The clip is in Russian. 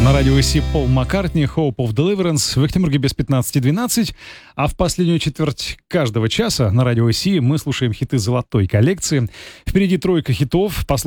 На радио Си Пол Маккартни, Hope of Deliverance, в Екатеринбурге без 15:12, а в последнюю четверть каждого часа на радио Си мы слушаем хиты золотой коллекции. Впереди тройка хитов.